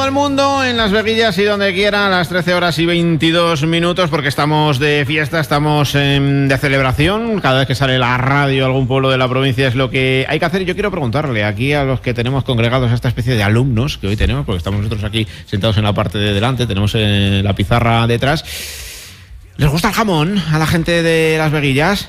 todo el mundo en Las Veguillas y donde quiera a las 13:22, porque estamos de fiesta, estamos de celebración. Cada vez que sale la radio a algún pueblo de la provincia es lo que hay que hacer. Y yo quiero preguntarle aquí a los que tenemos congregados a esta especie de alumnos que hoy tenemos, porque estamos nosotros aquí sentados en la parte de delante, tenemos la pizarra detrás. ¿Les gusta el jamón a la gente de Las Veguillas?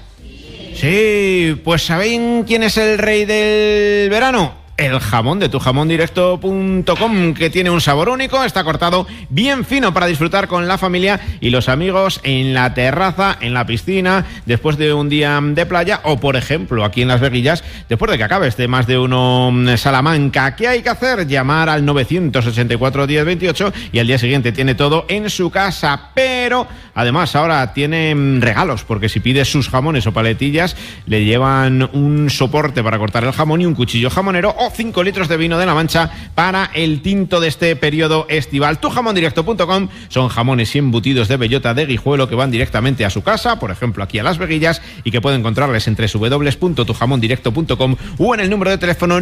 Sí, pues ¿sabéis quién es el rey del verano? El jamón de tujamondirecto.com, que tiene un sabor único, está cortado bien fino para disfrutar con la familia y los amigos en la terraza, en la piscina, después de un día de playa o, por ejemplo, aquí en Las Veguillas, después de que acabe este Más de Uno Salamanca. ¿Qué hay que hacer? Llamar al 984 10 28 y al día siguiente tiene todo en su casa. Pero además ahora tiene regalos, porque si pide sus jamones o paletillas, le llevan un soporte para cortar el jamón y un cuchillo jamonero o 5 litros de vino de la Mancha para el tinto de este periodo estival. Tujamondirecto.com son jamones y embutidos de bellota de Guijuelo que van directamente a su casa, por ejemplo aquí a Las Veguillas, y que pueden encontrarles en www.tujamondirecto.com o en el número de teléfono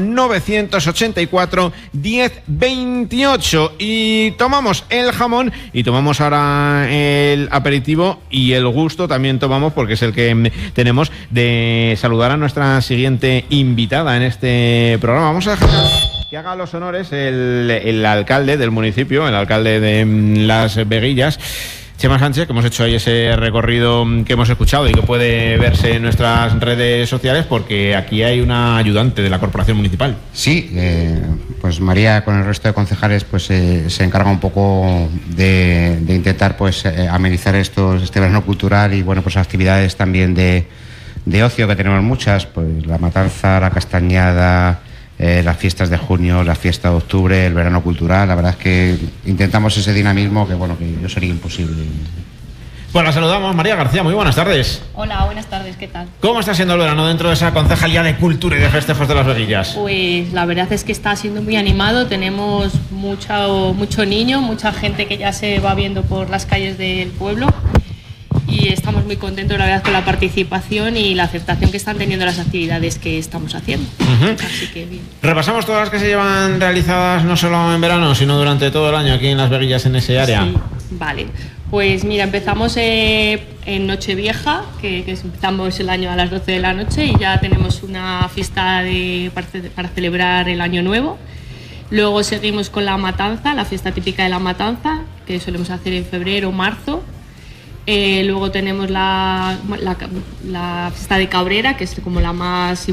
984 10 28. Y tomamos el jamón y tomamos ahora el aperitivo y el gusto también tomamos, porque es el que tenemos, de saludar a nuestra siguiente invitada en este programa. Vamos a dejar que haga los honores el alcalde del municipio, el alcalde de Las Veguillas, Chema Sánchez, que hemos hecho ahí ese recorrido que hemos escuchado y que puede verse en nuestras redes sociales, porque aquí hay una ayudante de la corporación municipal. Sí, pues María con el resto de concejales pues se encarga un poco de intentar pues amenizar este verano cultural y bueno, pues actividades también de ocio, que tenemos muchas, pues la matanza, la castañada, las fiestas de junio, la fiesta de octubre, el verano cultural. La verdad es que intentamos ese dinamismo que bueno, que yo sería imposible. Pues la saludamos, María García, muy buenas tardes. Hola, buenas tardes, ¿qué tal? ¿Cómo está siendo el verano dentro de esa concejalía de cultura y de festejos de Las Veguillas? Pues la verdad es que está siendo muy animado, tenemos mucho niño, mucha gente que ya se va viendo por las calles del pueblo. Y estamos muy contentos, la verdad, con la participación y la aceptación que están teniendo las actividades que estamos haciendo. Así que bien. Repasamos todas las que se llevan realizadas no solo en verano, sino durante todo el año aquí en Las Veguillas, en ese área. Sí, vale. Pues mira, empezamos en Nochevieja, que empezamos el año a las 12 de la noche y ya tenemos una fiesta para celebrar el Año Nuevo. Luego seguimos con la matanza, la fiesta típica de la matanza, que solemos hacer en febrero o marzo. Luego tenemos la fiesta de Cabrera, que es como la más